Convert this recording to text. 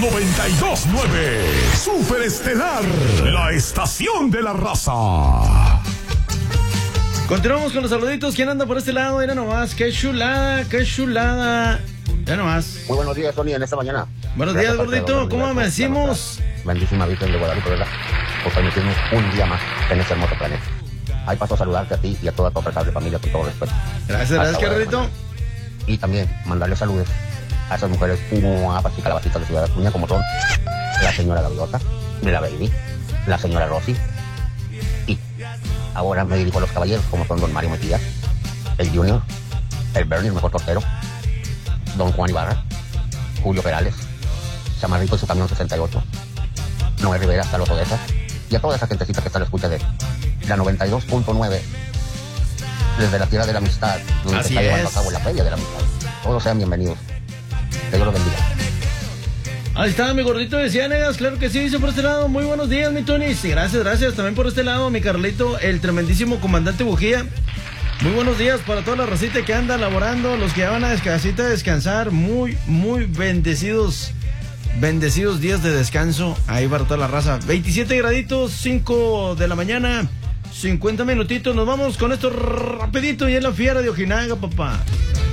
92.9 Superestelar, la estación de la raza. Continuamos con los saluditos. ¿Quién anda por este lado? Mira nomás, qué chulada, qué chulada. Ya nomás. Muy buenos días, Tony, en esta mañana. Buenos días, gordito. ¿Cómo amanecimos? Bendísima Virgen de Guadalupe, ¿verdad? Por permitirnos un día más en este hermoso planeta. Ahí paso a saludarte a ti y a toda tu apreciable familia con todo respeto. Gracias, gordito. Y también mandarle saludos a esas mujeres guapas y calabacitas de Ciudad Acuña, como son la señora Gaviota, la Baby, la señora Rosy. Y ahora me dirijo a los caballeros, como son don Mario Metías, el Junior, el Bernie, el mejor tortero, don Juan Ibarra, Julio Perales, Chamarrito y su camión 68, Noé Rivera, hasta los Odesas, y a toda esa gentecita que está a la escucha de la 92.9, desde la tierra de la amistad, donde se está llevando a cabo la feria de la amistad. Todos sean bienvenidos. Que Dios los bendiga. Ahí está mi gordito de Ciénegas, claro que sí, dice por este lado. Muy buenos días, mi Tony. Sí, gracias. También por este lado, mi Carlito, el tremendísimo comandante Bujía. Muy buenos días para toda la racita que anda laborando, los que ya van a casita a descansar. Muy bendecidos días de descanso ahí para toda la raza. 27 graditos, 5 de la mañana, 50 minutitos. Nos vamos con esto rapidito y en la fiera de Ojinaga, papá.